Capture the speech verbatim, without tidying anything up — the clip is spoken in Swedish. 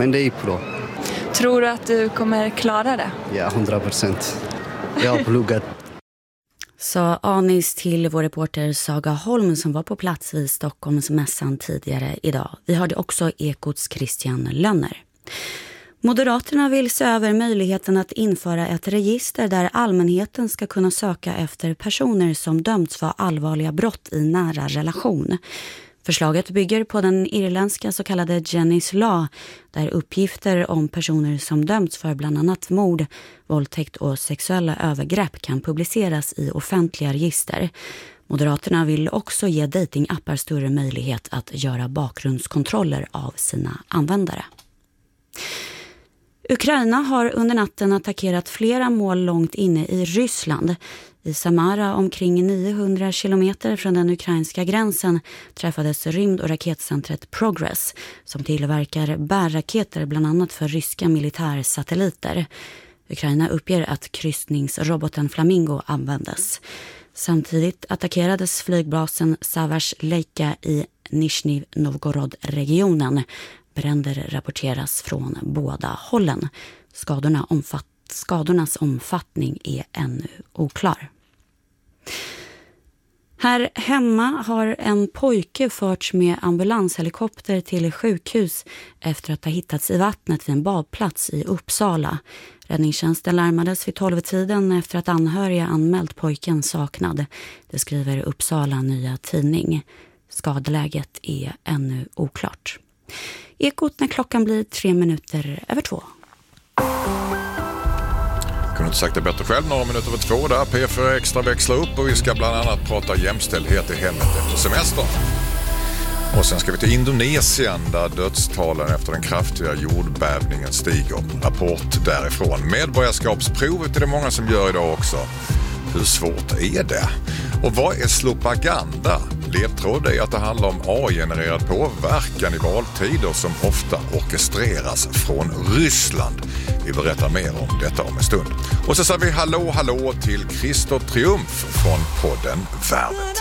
Men det gick bra. Tror du att du kommer klara det? Ja, hundra procent. Jag har pluggat. Sa Anis till vår reporter Saga Holm som var på plats vid Stockholmsmässan tidigare idag. Vi hörde också Ekots Christian Lönner. Moderaterna vill se över möjligheten att införa ett register där allmänheten ska kunna söka efter personer som dömts för allvarliga brott i nära relation. Förslaget bygger på den irländska så kallade Jenny's Law, där uppgifter om personer som dömts för bland annat mord, våldtäkt och sexuella övergrepp kan publiceras i offentliga register. Moderaterna vill också ge datingappar större möjlighet att göra bakgrundskontroller av sina användare. Ukraina har under natten attackerat flera mål långt inne i Ryssland. I Samara, omkring niohundra kilometer från den ukrainska gränsen, träffades rymd- och raketcentret Progress som tillverkar bärraketer bland annat för ryska militärsatelliter. Ukraina uppger att kryssningsroboten Flamingo användes. Samtidigt attackerades flygbasen Savars-Leika i Nizhny Novgorod-regionen. Bränder rapporteras från båda hållen. Skadorna omfatt, skadornas omfattning är ännu oklar. Här hemma har en pojke förts med ambulanshelikopter till sjukhus efter att ha hittats i vattnet vid en badplats i Uppsala. Räddningstjänsten larmades vid tolv-tiden efter att anhöriga anmält pojken saknad. Det skriver Uppsala Nya Tidning. Skadeläget är ännu oklart. Ekot när klockan blir tre minuter över två. Kunde inte sagt det bättre själv, några minuter över två där. P fyra Extra växlar upp och vi ska bland annat prata jämställdhet i hemmet efter semestern. Och sen ska vi till Indonesien där dödstalen efter den kraftiga jordbävningen stiger. Rapport därifrån. Medborgarskapsprovet är det många som gör idag också. Hur svårt är det? Och vad är slopaganda? Ledtråd är att det handlar om A I-genererad påverkan i valtider som ofta orkestreras från Ryssland. Vi berättar mer om detta om en stund. Och så säger vi hallå hallå till Christer Triumf från podden Värvet.